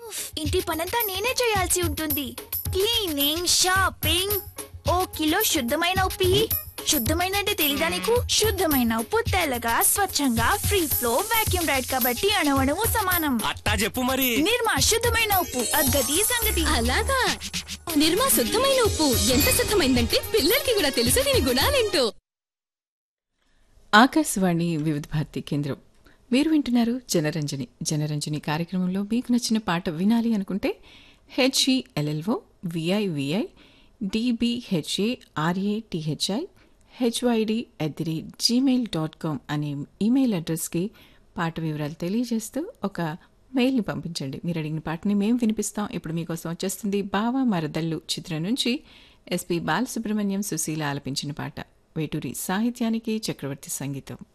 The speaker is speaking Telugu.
ఇంటి పనంతా నేనే చేయాల్సి ఉంటుంది. క్లీనింగ్, షాపింగ్, ఓ కిలో శుద్ధమైన ఉప్పు ఇయ్యి. శుద్ధమైన అంటే తెలీదా నీకు? శుద్ధమైన ఉప్పు తెల్లగా స్వచ్ఛంగా ఫ్రీ ఫ్లో వాక్యూమ్ రైడ్ కాబట్టి అణువణువు సమానం. అట్టా చెప్పు మరి. నిర్మా శుద్ధమైన ఉప్పు, అద్గతి సంగతి. అలాగా నిర్మా శుద్ధమైన ఉప్పు ఎంత శుద్ధమైందంటే పిల్లలకి కూడా తెలుసు దీని గుణాలేంటో. ఆకాశవాణి వివిధ భారతి కేంద్రం. మీరు వింటున్నారు జనరంజని. జనరంజని కార్యక్రమంలో మీకు నచ్చిన పాట వినాలి అనుకుంటే HELLO VIVI DBHARATHI HYD@gmail.com అనే ఈమెయిల్ అడ్రస్కి పాట వివరాలు తెలియజేస్తూ ఒక మెయిల్ని పంపించండి. మీరు అడిగిన పాటని మేము వినిపిస్తాం. ఇప్పుడు మీకోసం వచ్చేస్తుంది బావా మరదళ్ళు చిత్రం నుంచి SP బాలసుబ్రహ్మణ్యం, సుశీల ఆలపించిన పాట. వేటూరి సాహిత్యానికి, చక్రవర్తి సంగీతం.